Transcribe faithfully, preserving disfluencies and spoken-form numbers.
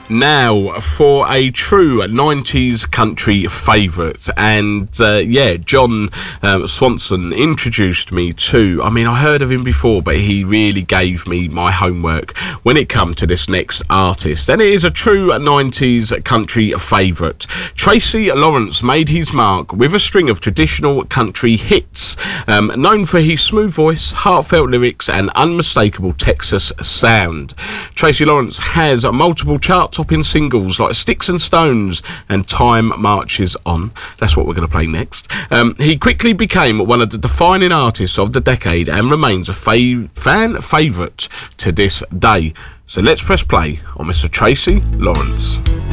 Now, for a true nineties country favourite, and uh, yeah, John um, Swanson introduced me to, I mean, I heard of him before, but he really gave me my homework when it come to this next artist, and it is a true nineties country favourite. Tracy Lawrence made his mark with a string of traditional country hits, um, known for his smooth voice, heartfelt lyrics, and unmistakable Texas sound. Tracy Lawrence has multiple chart topping singles like Sticks and Stones and Time Marches On. That's what we're going to play next. Um, he quickly became one of the defining artists of the decade and remains a fav- fan favourite to this day. So let's press play on Mister Tracy Lawrence.